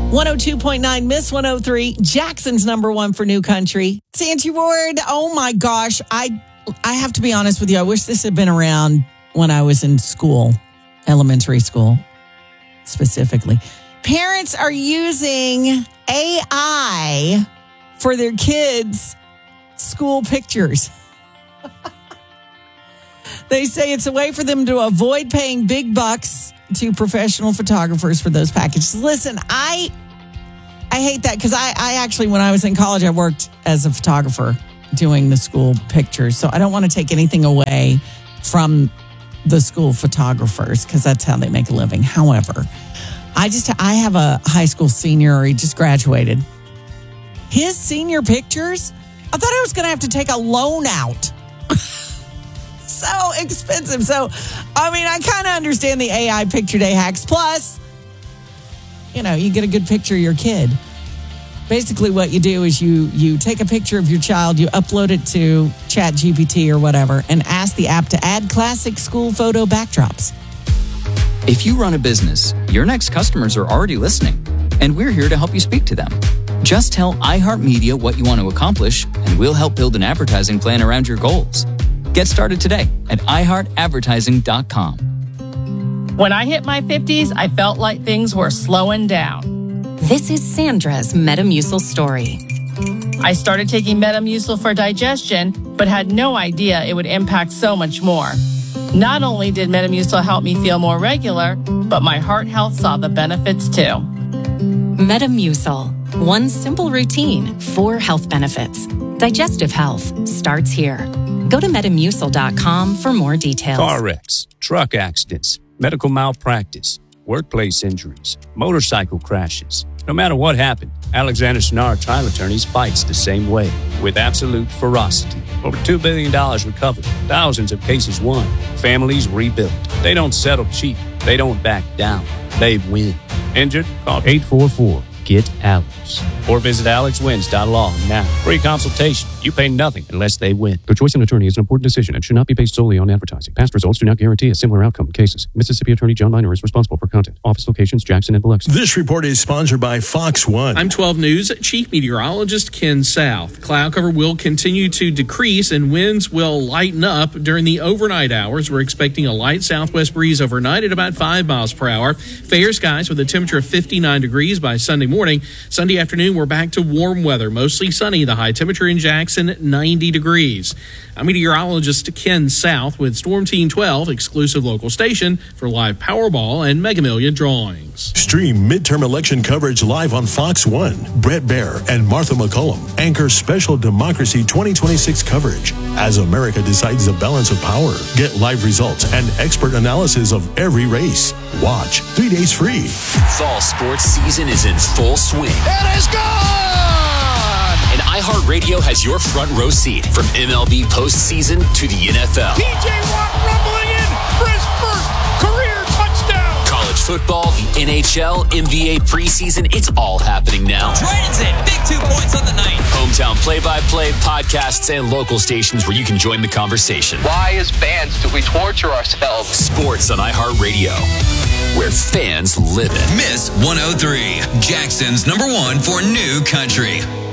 102.9, Miss 103, Jackson's number one for New Country. It's Angie Ward. Oh my gosh. I have to be honest with you. I wish this had been around when I was in school, elementary school specifically. Parents are using AI for their kids' school pictures. They say it's a way for them to avoid paying big bucks to professional photographers for those packages. Listen, I hate that because I actually, when I was in college, I worked as a photographer doing the school pictures. So I don't want to take anything away from the school photographers because that's how they make a living. However, I have a high school senior, or he just graduated. His senior pictures, I thought I was going to have to take a loan out. So expensive. So, I mean, I kind of understand the AI picture day hacks. Plus, you know, you get a good picture of your kid. Basically, what you do is you take a picture of your child, you upload it to ChatGPT or whatever, and ask the app to add classic school photo backdrops. If you run a business, your next customers are already listening, and we're here to help you speak to them. Just tell iHeartMedia what you want to accomplish, and we'll help build an advertising plan around your goals. Get started today at iHeartAdvertising.com. When I hit my 50s, I felt like things were slowing down. This is Sandra's Metamucil story. I started taking Metamucil for digestion, but had no idea it would impact so much more. Not only did Metamucil help me feel more regular, but my heart health saw the benefits too. Metamucil. One simple routine, 4 health benefits. Digestive health starts here. Go to Metamucil.com for more details. Car wrecks, truck accidents, medical malpractice, workplace injuries, motorcycle crashes. No matter what happened, Alexander Sonara Trial Attorneys fights the same way, with absolute ferocity. Over $2 billion recovered, thousands of cases won, families rebuilt. They don't settle cheap. They don't back down. They win. Injured? Call 844-GET-ALEX. Or visit alexwins.law now. Free consultation. You pay nothing unless they win. The choice of an attorney is an important decision and should not be based solely on advertising. Past results do not guarantee a similar outcome in cases. Mississippi Attorney John Miner is responsible for content. Office locations, Jackson and Biloxi. This report is sponsored by Fox One. I'm 12 News Chief Meteorologist Ken South. Cloud cover will continue to decrease and winds will lighten up during the overnight hours. We're expecting a light southwest breeze overnight at about 5 miles per hour. Fair skies with a temperature of 59 degrees by Sunday morning. Sunday afternoon, we're back to warm weather, mostly sunny. The high temperature in Jackson, 90 degrees. I'm meteorologist Ken South with Storm Team 12, exclusive local station for live Powerball and Mega Million drawings. Stream midterm election coverage live on Fox One. Brett Baer and Martha McCullum anchor special Democracy 2026 coverage as America decides the balance of power. Get live results and expert analysis of every race. Watch 3 days free. Fall sports season is in full swing. It is gone! And iHeartRadio has your front row seat from MLB postseason to the NFL. TJ Watt rumbling in for his first career touchdown. College football, the NHL, NBA preseason, it's all happening now. Transit, big 2 points on the night. Hometown play-by-play, podcasts, and local stations where you can join the conversation. Why, as fans, do we torture ourselves? Sports on iHeartRadio, where fans live it. Miss 103, Jackson's number one for New Country.